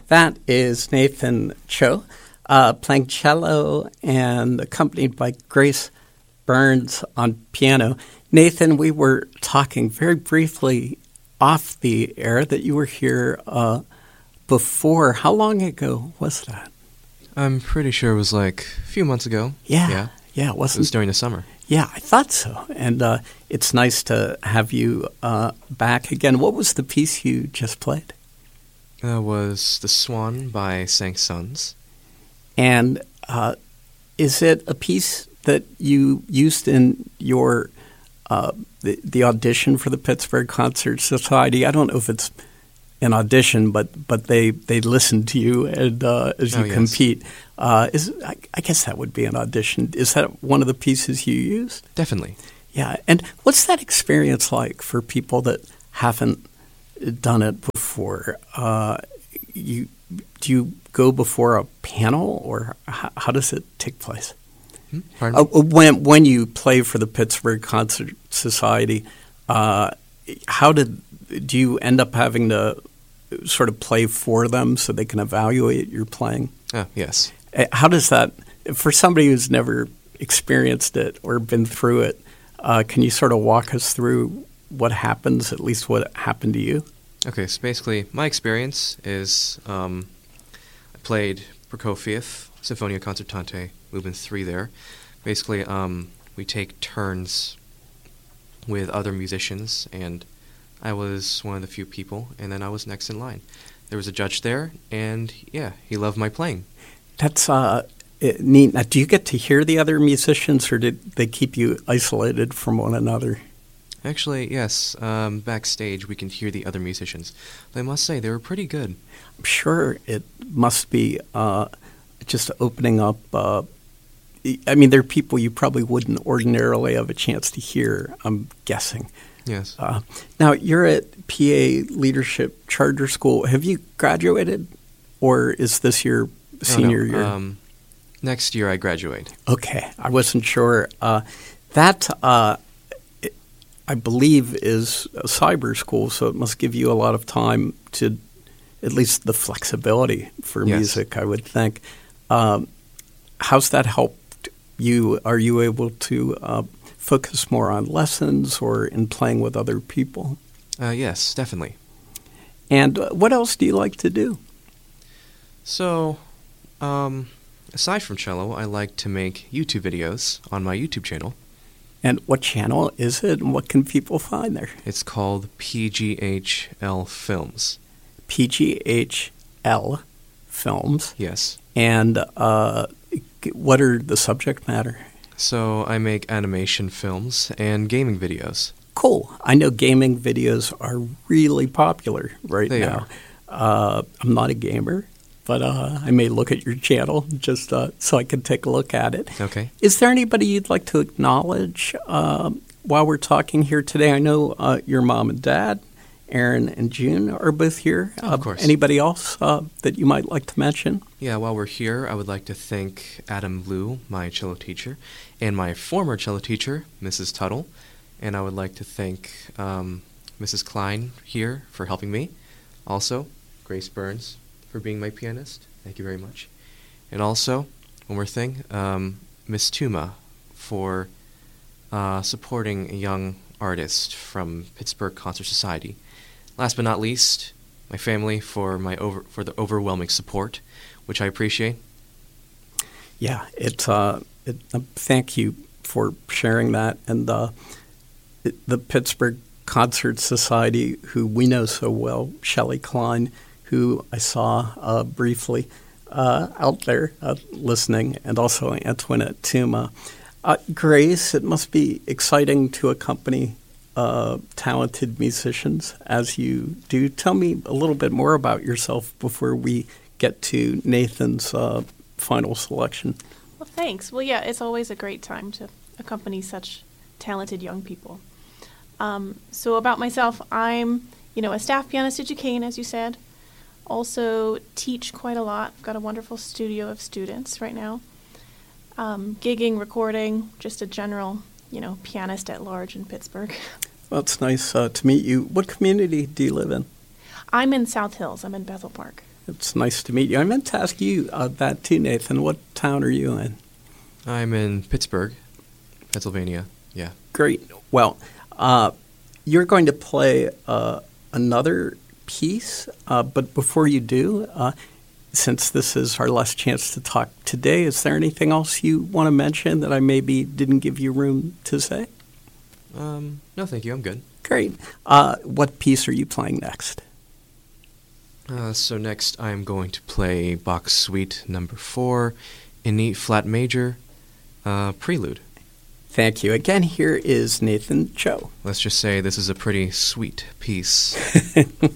That is Nathan Cho playing cello and accompanied by Grace Burns on piano. Nathan, we were talking very briefly off the air that you were here before. How long ago was that? I'm pretty sure it was like a few months ago. Yeah, it was during the summer. Yeah, I thought so. And it's nice to have you back again. What was the piece you just played? That was The Swan by Saint-Saëns. And is it a piece that you used in your the audition for the Pittsburgh Concert Society? I don't know if it's an audition, but they listen to you and as you compete. I guess that would be an audition. Is that one of the pieces you used? Definitely. Yeah. And what's that experience like for people that haven't done it before? Do you go before a panel, or how does it take place? When you play for the Pittsburgh Concert Society, do you end up having to sort of play for them so they can evaluate your playing? Yes. How does that, for somebody who's never experienced it or been through it, can you sort of walk us through what happens, at least what happened to you? Okay, so basically my experience is I played Prokofiev, Sinfonia Concertante, Movement 3 there. Basically, we take turns with other musicians, and I was one of the few people, and then I was next in line. There was a judge there, and he loved my playing. That's neat. Now, do you get to hear the other musicians, or did they keep you isolated from one another? Actually, yes. Backstage, we can hear the other musicians. But I must say, they were pretty good. I'm sure it must be just opening up. I mean, there are people you probably wouldn't ordinarily have a chance to hear, I'm guessing. Yes. Now, you're at PA Leadership Charter School. Have you graduated, or is this your senior year? Next year I graduate. Okay. I wasn't sure. That, I believe, is a cyber school, so it must give you a lot of time to, at least the flexibility for music, I would think. How's that helped you? Are you able to focus more on lessons or in playing with other people? Yes, definitely. And what else do you like to do? So, aside from cello, I like to make YouTube videos on my YouTube channel. And what channel is it, and what can people find there? It's called PGHL Films. PGHL Films? Yes. And what are the subject matter? So I make animation films and gaming videos. Cool. I know gaming videos are really popular right now. They are. I'm not a gamer, but I may look at your channel just so I can take a look at it. Okay. Is there anybody you'd like to acknowledge while we're talking here today? I know your mom and dad, Aaron and June, are both here. Of course. Anybody else that you might like to mention? Yeah, while we're here, I would like to thank Adam Liu, my cello teacher, and my former cello teacher, Mrs. Tuttle. And I would like to thank Mrs. Klein here for helping me. Also, Grace Burns for being my pianist. Thank you very much. And also, one more thing, Miss Tuma for supporting a young artist from Pittsburgh Concert Society. Last but not least, my family for the overwhelming support, which I appreciate. Yeah, thank you for sharing that. And the Pittsburgh Concert Society, who we know so well, Shelley Klein, who I saw briefly out there listening, and also Antoinette Tuma. Grace, it must be exciting to accompany talented musicians as you do. Tell me a little bit more about yourself before we get to Nathan's final selection. Well, thanks. Well, yeah, it's always a great time to accompany such talented young people. So about myself, I'm, a staff pianist at Duquesne, as you said. Also teach quite a lot. I've got a wonderful studio of students right now. Gigging, recording, just a general, pianist at large in Pittsburgh. Well, it's nice to meet you. What community do you live in? I'm in South Hills. I'm in Bethel Park. It's nice to meet you. I meant to ask you that too, Nathan. What town are you in? I'm in Pittsburgh, Pennsylvania. Yeah. Great. Well, you're going to play another piece, but before you do, since this is our last chance to talk today, is there anything else you want to mention that I maybe didn't give you room to say? No, thank you. I'm good. Great. What piece are you playing next? So next I'm going to play Bach's Suite Number 4 in E flat major, Prelude. Thank you. Again, here is Nathan Cho. Let's just say this is a pretty sweet piece.